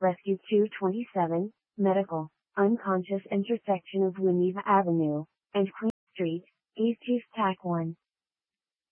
Rescue 227, Medical, unconscious intersection of Winneba Avenue and Queen Street, East Use TAC 1.